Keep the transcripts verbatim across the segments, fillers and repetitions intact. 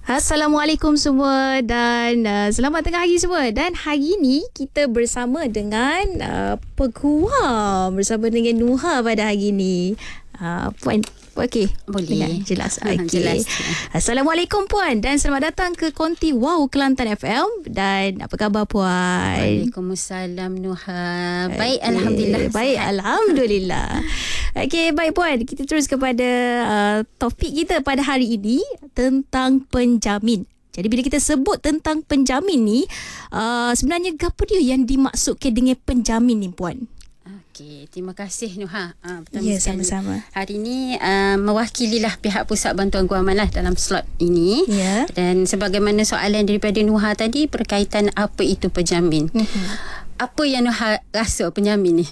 Assalamualaikum semua dan uh, selamat tengah hari semua. Dan hari ni kita bersama dengan uh, peguam, bersama dengan Nuha pada hari ni. Uh, Puan, okey. Boleh. Dengan jelas. Okey. Jelas. Assalamualaikum Puan dan selamat datang ke Konti Wow Kelantan F M. Dan apa khabar Puan? Waalaikumsalam Nuha. Baik, okay. Alhamdulillah. Baik, Alhamdulillah. Okey, baik Puan. Kita terus kepada uh, topik kita pada hari ini tentang penjamin. Jadi bila kita sebut tentang penjamin ni, uh, sebenarnya apa dia yang dimaksudkan dengan penjamin ni Puan? Okey, terima kasih Nuha. Uh, pertama Ya, sekali, sama-sama. hari ini uh, mewakililah pihak Pusat Bantuan Guaman lah dalam slot ini. Ya. Dan Dan sebagaimana soalan daripada Nuha tadi berkaitan apa itu penjamin. uh-huh. Apa yang Nuha rasa penjamin ni?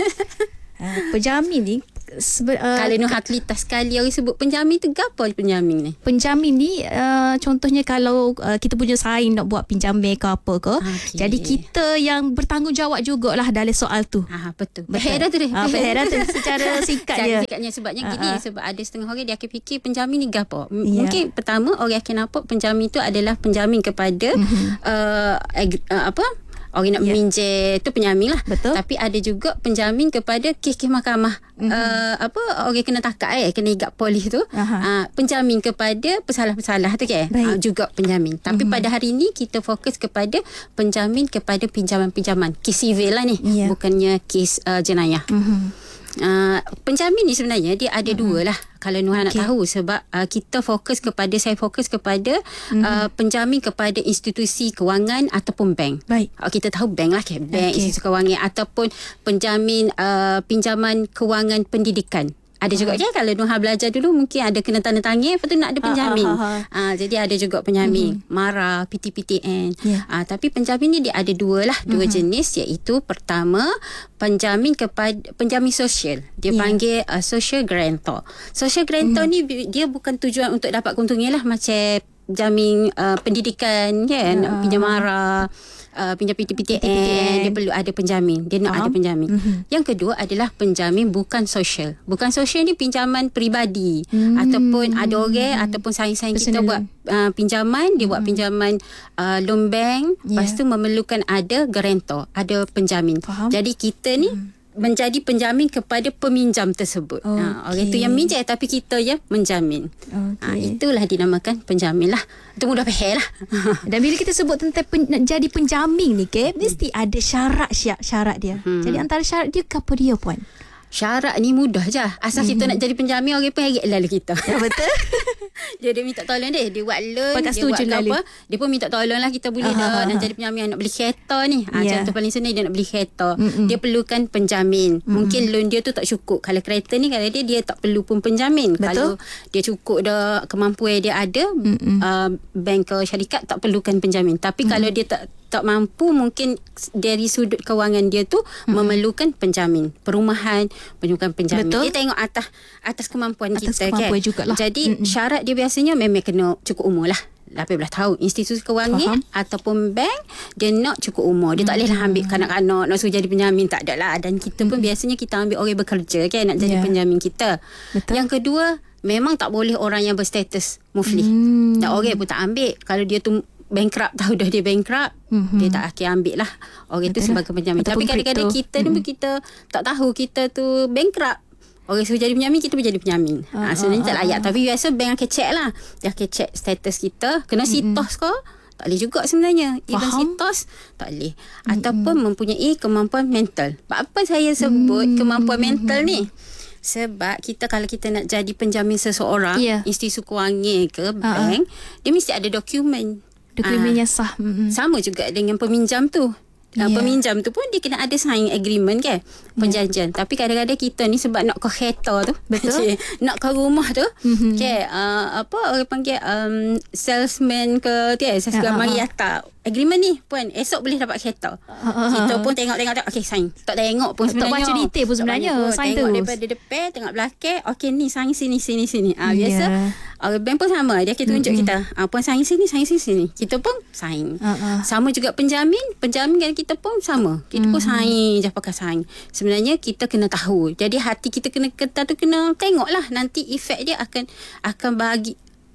uh, penjamin ni sebe- uh, Kalau Nuha telita sekali orang sebut penjamin tu, apa penjamin ni? penjamin ni uh, contohnya kalau uh, kita punya saing nak buat pinjaman ke apa ke, Okay. jadi kita yang bertanggungjawab jugalah dalam soal tu. Ah, betul. Betul. Betul dah tu dia. Ah, betul dah tu secara singkat Cara je. sikatnya sebabnya Ah, gini ah. sebab ada setengah orang dia akan fikir penjamin ni gapo. M- Ya. Mungkin pertama orang akan nampak penjamin tu adalah penjamin kepada Mhm. uh, ag- uh, apa? Orang nak Ya. meminjam tu penjamin lah. Betul. Tapi ada juga penjamin kepada kes-kes mahkamah. Mhm. Uh, apa orang kena takak eh kena igat polis tu. Aha. Uh, penjamin kepada pesalah-pesalah tu ke. Baik. Uh, juga penjamin. Tapi Mhm. pada hari ni kita fokus kepada penjamin kepada pinjaman-pinjaman. Kes sivil lah ni. Ya. Bukannya kes uh, jenayah. Mhm. Uh, penjamin ni sebenarnya dia ada mm-hmm. dua lah kalau Nuha nak Okay. tahu sebab uh, kita fokus kepada saya fokus kepada mm-hmm. uh, penjamin kepada institusi kewangan ataupun bank. Baik. Uh, kita tahu bank lah ke bank, Okay. institusi kewangan ataupun penjamin uh, pinjaman kewangan pendidikan. Ada juga je kalau Nuha belajar dulu mungkin ada kena tanda tangan, lepas tu nak ada penjamin. Ha, ha, ha, ha. Uh, jadi ada juga penjamin mm-hmm. MARA, P T P T N. Yeah. Uh, tapi penjamin ni dia ada dua lah, dua Mm-hmm. jenis, iaitu pertama penjamin kepada penjamin sosial. Dia Yeah. panggil uh, social guarantor. Social guarantor Mm-hmm. ni dia bukan tujuan untuk dapat keuntungan lah, macam jamin uh, pendidikan kan, Uh. pinjam MARA, Uh, pinjam P T P T N, dia perlu ada penjamin. Dia nak Faham. ada penjamin. Mhm. Yang kedua adalah penjamin bukan sosial. Bukan sosial ni pinjaman peribadi. Hmm. Ataupun ada orang ataupun saing-saing kita Personal buat uh, pinjaman, dia buat Mhm. pinjaman uh, loan bank, Yeah. lepas tu memerlukan ada guarantor, ada penjamin. Faham. Jadi kita ni Mhm. menjadi penjamin kepada peminjam tersebut. Okey. Ha, orang tu yang minjam tapi kita yang menjamin. Okey. Ha, itulah dinamakan penjamin lah. Itu mudah faham lah. Dan bila kita sebut tentang pen, nak jadi penjamin ni ke, mesti ada syarat syarat dia. Hmm. Jadi antara syarat dia apa dia Puan? Syarat ni mudah je. Asal mm-hmm. kita nak jadi penjamin, orang pun harap lalu kita. Ya betul. dia dia minta tolong dia. Dia buat loan. Pakat Dia setuju buat lalu. apa. Dia pun minta tolong lah. Kita boleh Aha, dah aha. nak jadi penjamin. Nak beli kereta ni. Ha, Ya. Contoh paling senang dia nak beli kereta. Mm-mm. Dia perlukan penjamin. Mm-mm. Mungkin loan dia tu tak cukup. Kalau kereta ni, kalau dia, dia tak perlu pun penjamin. Betul. Kalau dia cukup dah kemampuan dia ada, Mm-mm. uh, bank ke syarikat tak perlukan penjamin. Tapi mm-hmm. kalau dia tak tak mampu, mungkin dari sudut kewangan dia tu mm-hmm. memerlukan penjamin. Perumahan memerlukan penjamin. Betul. Dia tengok atas atas kemampuan Atas kita kemampuan kan. jugalah. Jadi Mm-mm. syarat dia biasanya memang kena cukup umur lah. lapan belas tahun. Institusi kewangan Faham. ataupun bank, dia nak cukup umur. Dia tak boleh lah ambil kanak-kanak nak suruh jadi penjamin, tak ada lah. Dan kita pun biasanya kita ambil orang bekerja kan nak jadi Ya. penjamin kita. Betul. Yang kedua, memang tak boleh orang yang berstatus muflih. Hmm. Dan orang pun tak ambil. Kalau dia tu bankrupt, tahu dah dia bankrupt, Mhm. dia tak akan ambil lah orang tu Betul sebagai lah. penjamin. Ataupun Tapi kadang-kadang kripto. kita ni pun kita tak tahu kita tu bankrupt. Orang suruh jadi penjamin, kita pun jadi penjamin. Ah, Ha, sebenarnya ah, tak ah, layak. ah. Tapi biasa bank akan check lah. Dia akan check status kita. Kena sitos ke? Tak boleh juga sebenarnya. Even Faham. sitos, tak boleh. Ataupun mempunyai kemampuan mental. Apa saya sebut Mm-mm. kemampuan mental ni? Sebab kita kalau kita nak jadi penjamin seseorang, Ya. institusi kewangan ke Ah, ah. bank, dia mesti ada dokumen. Dokumen yang sah. Mm-mm. Sama juga dengan peminjam tu. Ya. Uh, peminjam tu pun dia kena ada sign agreement kan, perjanjian. Tapi kadang-kadang kita ni sebab nak ke kereta tu, Betul. nak ke rumah tu, Mhm. okay, uh, apa orang panggil um, salesman ke tu, Ya, saya suka ah, mari ah. atas agreement ni puan, esok boleh dapat kereta. ah, Kita ah. pun tengok-tengok, okay sign. Tak tengok pun Tak sebenarnya. baca detail pun Tak sebenarnya, banyak pun. sign Tengok terus. daripada depan, tengok belakang, okay ni sign sini, sini, sini. Ah, Ya. biasa orang bank pun sama, dia akan tunjuk Mm-mm. kita. Ah, puan sign sini, sign sini, sini. Kita pun sign. Ah, ah. Sama juga penjamin, penjamin kan kita pun sama. Kita pun sign je pakai sign. Sebenarnya kita kena tahu. Jadi hati kita kena, kita tu kena tengoklah nanti efek dia akan akan bagi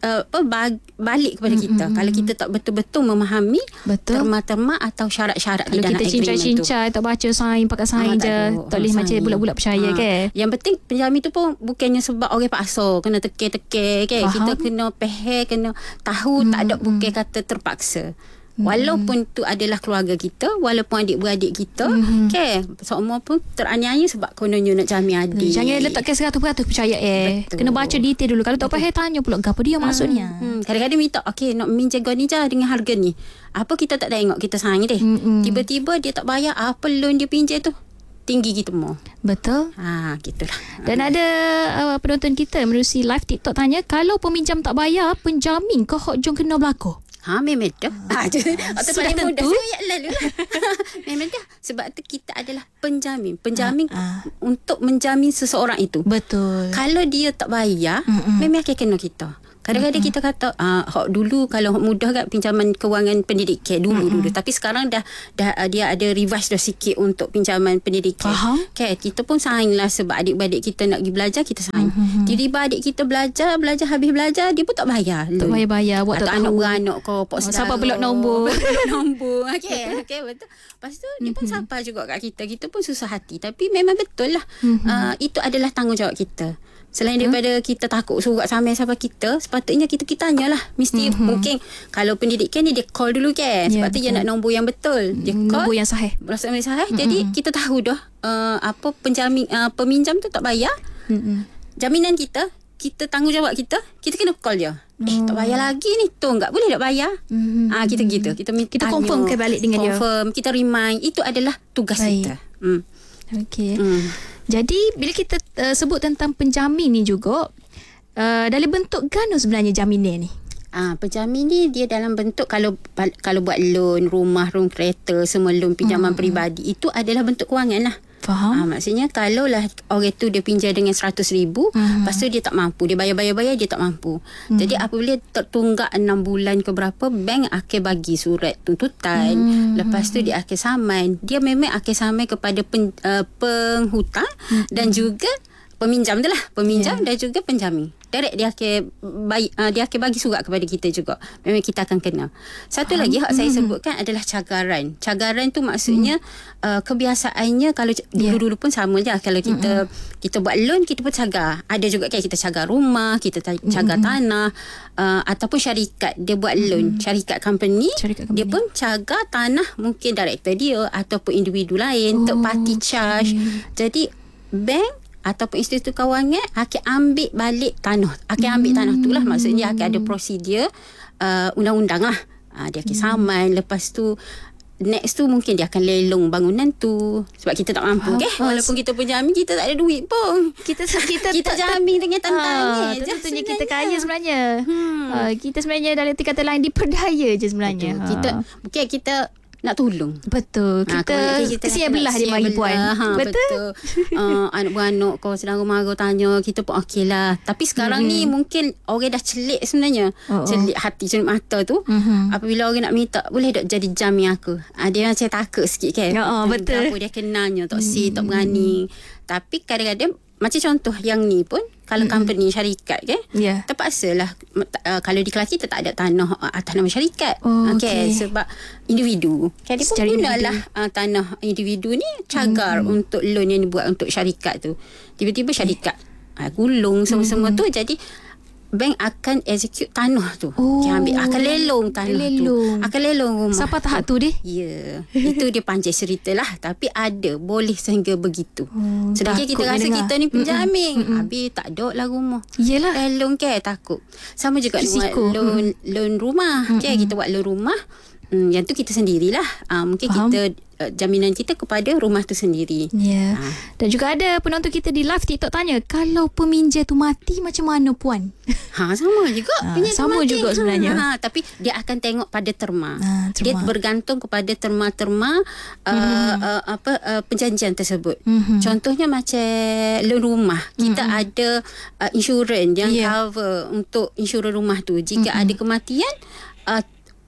uh, apa bag, balik kepada mm-hmm. kita kalau kita tak betul-betul memahami Betul. terma-terma atau syarat-syarat Kalau di dalam kita agreement tu. cincai-cincai tak baca sign, pakai sign Ah, je, tak boleh macam bulat-bulat percaya ha. ke. Yang penting penjamin tu pun bukannya sebab orang paksa kena teke-teke ke. Faham. Kita kena pehe, kena tahu hmm. tak ada bukan kata terpaksa. Walaupun tu adalah keluarga kita, walaupun adik-beradik kita, mm-hmm. okay, semua pun teraniaya sebab kononnya nak jamin adik. Jangan letakkan seratus peratus percaya eh. Betul. Kena baca detail dulu. Kalau tak faham tanya pula apa dia maksudnya. Hmm. Kadang-kadang minta, okay, nak minjem ni je dengan harga ni. Apa kita tak tengok, kita sayang deh. Mm-hmm. Tiba-tiba dia tak bayar apa loan dia pinjam tu. Tinggi kita mau. Betul. Ha, gitulah. Dan ada uh, penonton kita menerusi live TikTok tanya, kalau peminjam tak bayar, penjamin ke hok jom kena berlaku? Ha, memang dah. Ha, atau sudah paling tentu. mudah saya lalu lah. Memang dah. Sebab tu kita adalah penjamin. Penjamin ha, ha. untuk menjamin seseorang itu. Betul. Kalau dia tak bayar, Mm-mm. memang akan kena kita. Kadang-kadang Mm-mm. kita kata, ah, hok dulu kalau hok mudah kan pinjaman kewangan pendidikan dulu Mm-mm. dulu. Tapi sekarang dah dah dia ada revise dah sikit untuk pinjaman pendidikan. Faham. Okay, kita pun sayang lah sebab adik-adik kita nak pergi belajar, kita sayang. Mm-hmm. Tiba-tiba adik kita belajar, belajar habis belajar, dia pun tak bayar. Tak bayar-bayar. Buat atau tak anak tahu. beranak kau, pok saudara. Siapa blok nombor. Blok nombor. Okay, okay, betul. Lepas tu, mm-hmm. dia pun sabar juga kat kita. Kita pun susah hati. Tapi memang betul lah. Mm-hmm. Uh, itu adalah tanggungjawab kita. Selain hmm? daripada kita takut surat sampai siapa kita, sepatutnya kita kita tanyalah. Mesti mm-hmm. mungkin kalau pendidikan ni dia call dulu kan. Sebab yeah, tu dia nak nombor yang betul. Dia call nombor yang sahih. Nombor yang sahih. Mm-hmm. Jadi kita tahu dah uh, apa penjamin uh, peminjam tu tak bayar. Mm-hmm. Jaminan kita, kita tanggungjawab kita, kita kena call dia. Mm. Eh tak bayar lagi ni, tu enggak boleh tak bayar. Mm-hmm. Ah kita gitu. Kita kita confirm ke balik dengan confirm, dia. Confirm, kita remind. Itu adalah tugas Baik. kita. Hmm. Okey. Mm. Jadi bila kita uh, sebut tentang penjamin ni juga, uh, dalam bentuk gano sebenarnya jaminan ni? Ah, penjamin ni dia dalam bentuk kalau kalau buat loan rumah, loan kereta, semua loan pinjaman hmm. peribadi itu adalah bentuk kewangan lah. Faham. Ah, maksudnya kalau lah orang tu dia pinjam dengan seratus ribu, hmm. lepas tu dia tak mampu, dia bayar-bayar-bayar dia tak mampu. Hmm. Jadi apabila tertunggak enam bulan ke berapa, bank akan bagi surat tuntutan. Hmm. Lepas tu dia akan saman. Dia memang akan saman kepada pen, uh, penghutang hmm. dan juga peminjam tu lah. Peminjam yeah. dan juga penjamin. Direct dia akan bagi, uh, dia akan bagi surat kepada kita juga. Memang kita akan kena. Satu Faham. lagi yang saya sebutkan adalah cagaran. Cagaran tu maksudnya hmm. uh, kebiasaannya kalau dulu-dulu pun sama je. Kalau kita hmm. kita buat loan, kita pun cagar. Ada juga kan kita cagar rumah, kita cagar hmm. tanah uh, ataupun syarikat dia buat loan. Hmm. Syarikat company, syarikat company, dia pun cagar tanah mungkin director dia ataupun individu lain, oh, third party charge. Okay. Jadi bank ataupun institut kewangan akan ambil balik tanah. Akan ambil hmm. tanah tu lah. Maksudnya akan ada prosedur uh, undang-undang lah. Uh, dia akan hmm. saman. Lepas tu next tu mungkin dia akan lelong bangunan tu. Sebab kita tak mampu ke. Walaupun kita penjamin, kita tak ada duit pun. Kita kita, kita jamin dengan tantangan. Ha, tentunya kita kaya sebenarnya. Hmm. Ha, kita sebenarnya dalam kata lain diperdaya je sebenarnya. Ha. Kita mungkin kita nak tolong. Betul. Kita, ha, kita kesian belah dia bagi puan. Ha, betul. betul. uh, anak-beranak kau sedang mara tanya, kita pun okey lah. Tapi sekarang mm-hmm. ni mungkin orang dah celik sebenarnya. Oh, celik oh. hati, celik mata tu. Mm-hmm. Apabila orang nak minta, boleh tak jadi jamin aku? Ha, dia macam takut sikit kan. Oh, oh, betul. Apa dia kenalnya, tak si, mm-hmm. tak berani. Tapi kadang-kadang macam contoh yang ni pun, kalau mm-hmm. company syarikat kan, yeah. terpaksalah uh, kalau di Kelantan kita tak ada tanah atas nama syarikat. Oh, okay. okay. Sebab individu. Kan dia pun gunalah uh, tanah individu ni cagar mm-hmm. untuk loan yang dibuat untuk syarikat tu. Tiba-tiba syarikat okay. uh, gulung semua-semua mm-hmm. tu, jadi bank akan execute tanah tu. Oh, okay, ambil akan lelong tanah lelong. tu. Akan lelong rumah. Siapa tahap tu dia? Ya. Yeah. Itu dia panjang cerita lah. Tapi ada. Boleh sehingga begitu. Oh, sedangkan kita rasa dengar. kita ni penjamin. Mm-mm. Habis tak ada lah rumah. Yelah. Lelong ke takut. Sama juga buat loan, loan rumah. Okay, kita buat loan rumah. Hmm, yang tu kita sendirilah. Uh, mungkin Faham. kita uh, jaminan kita kepada rumah tu sendiri. Ya. Yeah. Uh. Dan juga ada penonton kita di live TikTok tanya, kalau peminjam tu mati macam mana puan? Ha, sama juga. Ha, sama mati. juga sebenarnya. Ha, ha, tapi dia akan tengok pada terma. Ha, terma. Dia bergantung kepada terma-terma uh, mm-hmm. uh, apa uh, perjanjian tersebut. Mm-hmm. Contohnya macam loan rumah. Kita mm-hmm. ada uh, insurans yang yeah. cover untuk insurans rumah tu. Jika mm-hmm. ada kematian, uh,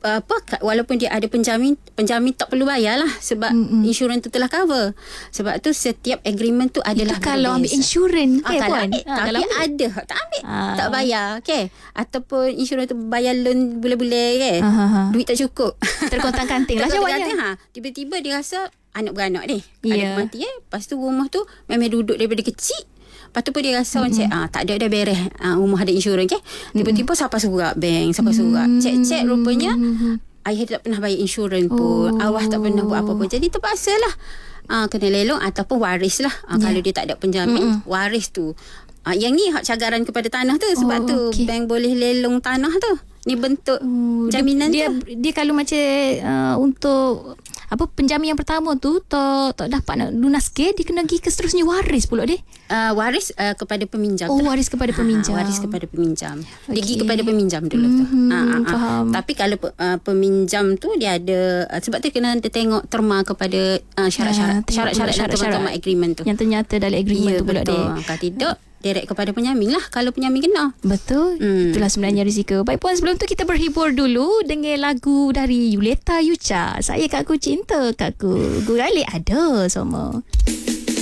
apa walaupun dia ada penjamin, penjamin tak perlu bayar lah sebab mm-hmm. insurans tu telah cover. Sebab tu setiap agreement tu adalah itu kalau ambil insurans okay, ah, kalau puan ambil, ah, tapi kalau ambil. ada tak ambil ah. tak bayar okay. Ataupun insurans tu bayar loan bulan-bulan okay. ah, ah, ah. duit tak cukup terkontang-kanting lah jawabnya. Ha, tiba-tiba dia rasa anak beranak ni yeah. anak mati eh. Lepas tu rumah tu memang duduk daripada kecil. Lepas tu pun dia rasa mm-hmm. macam ah, tak ada dah beres ah, rumah ada insurans okay. Tiba-tiba mm-hmm. siapa surat bank siapa surat mm-hmm. cek-cek rupanya mm-hmm. ayah tak pernah bayar insurans pun, oh. awak tak pernah buat apa-apa. Jadi terpaksa lah uh, kena lelong ataupun waris lah. Uh, yeah. Kalau dia tak ada penjamin, mm-hmm. waris tu. Uh, yang ni hak cagaran kepada tanah tu. Sebab oh, tu okay. bank boleh lelong tanah tu. Ni bentuk oh, jaminan dia, tu. Dia, dia kalau macam uh, untuk apa penjamin yang pertama tu tak tak dapat nak lunas ke, dia kena pergi ke seterusnya waris pula dia. Uh, waris uh, kepada peminjam. Oh, tu. waris kepada peminjam. Ha, waris kepada peminjam. Okay. Dia pergi kepada peminjam dulu mm-hmm, tu. Ha, ha, faham. Ha. Tapi kalau uh, peminjam tu dia ada uh, sebab tu kena dia tengok terma kepada uh, syarat-syarat ya, syarat-syarat dan terma agreement tu. Yang ternyata dalam agreement ya, tu pula betul. dia. Kalau tidak direct kepada penjamin lah kalau penjamin kena. Betul. Hmm. Itulah sebenarnya risiko. Baik puan, sebelum tu kita berhibur dulu dengan lagu dari Yuleta Yucha. Saya Kakku Cinta Kakku. Guralik ada semua.